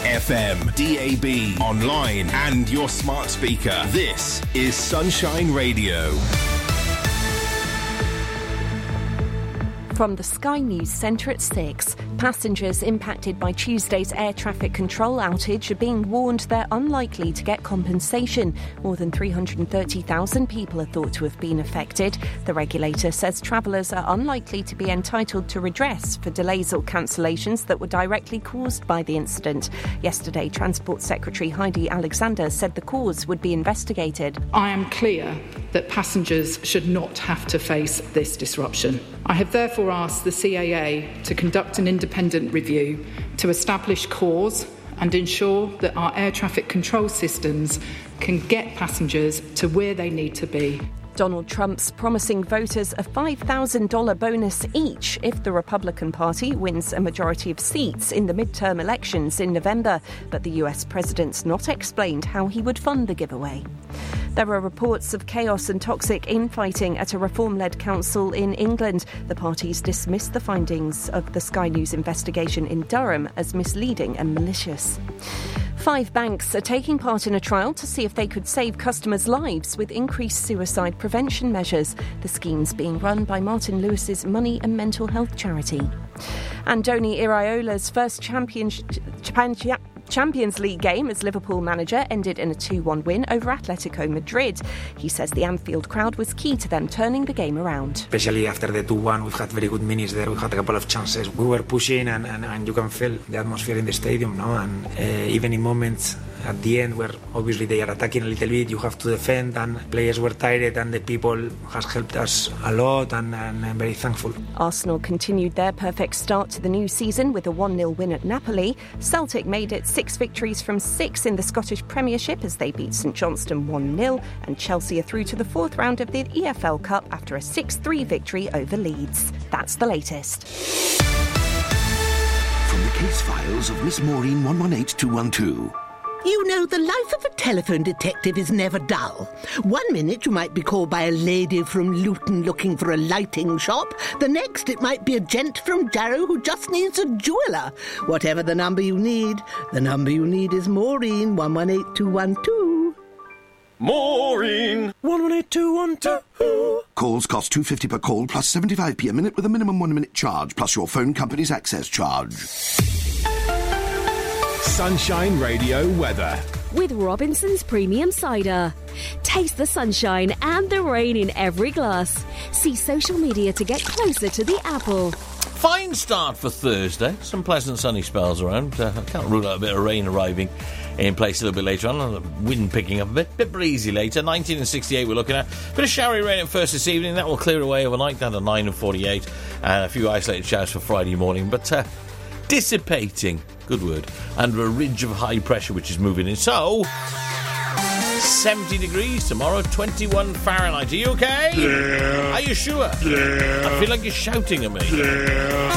FM, DAB, online and your smart speaker. This is Sunshine Radio. From the Sky News Centre at 6, passengers impacted by Tuesday's air traffic control outage are being warned they're unlikely to get compensation. More than 330,000 people are thought to have been affected. The regulator says travellers are unlikely to be entitled to redress for delays or cancellations that were directly caused by the incident. Yesterday, Transport Secretary Heidi Alexander said the cause would be investigated. I am clear that passengers should not have to face this disruption. I have therefore asked the CAA to conduct an independent review to establish cause and ensure that our air traffic control systems can get passengers to where they need to be. Donald Trump's promising voters a $5,000 bonus each if the Republican Party wins a majority of seats in the midterm elections in November. But the US president's not explained how he would fund the giveaway. There are reports of chaos and toxic infighting at a Reform-led council in England. The parties dismissed the findings of the Sky News investigation in Durham as misleading and malicious. 5 banks are taking part in a trial to see if they could save customers' lives with increased suicide prevention measures. The scheme's being run by Martin Lewis's money and mental health charity. Andoni Iraola's first Champions League game as Liverpool manager ended in a 2-1 win over Atletico Madrid. He says the Anfield crowd was key to them turning the game around. Especially after the 2-1, we've had very good minutes there. We had a couple of chances. We were pushing and you can feel the atmosphere in the stadium, no? And even in moments at the end where obviously they are attacking a little bit, you have to defend, and players were tired and the people has helped us a lot, and I'm very thankful. Arsenal continued their perfect start to the new season with a 1-0 win at Napoli. Celtic made it 6 victories from 6 in the Scottish Premiership as they beat St Johnstone 1-0, and Chelsea are through to the 4th round of the EFL Cup after a 6-3 victory over Leeds. That's the latest. From the case files of Miss Maureen 118212. You know, the life of a telephone detective is never dull. 1 minute you might be called by a lady from Luton looking for a lighting shop. The next it might be a gent from Jarrow who just needs a jeweller. Whatever the number you need is Maureen 118212. Maureen 118212. Calls cost $2.50 per call plus 75p a minute with a minimum 1 minute charge plus your phone company's access charge. Sunshine Radio weather. With Robinson's Premium Cider. Taste the sunshine and the rain in every glass. See social media to get closer to the apple. Fine start for Thursday. Some pleasant sunny spells around. I can't rule out a bit of rain arriving in place a little bit later on. The wind picking up a bit breezy later. 19 and 68 we're looking at. Bit of showery rain at first this evening. That will clear away overnight down to 9 and 48. And a few isolated showers for Friday morning. But dissipating, good word, under a ridge of high pressure which is moving in. So, 70 degrees tomorrow, 21 Fahrenheit. Are you okay? Yeah. Are you sure? Yeah. I feel like you're shouting at me. Yeah.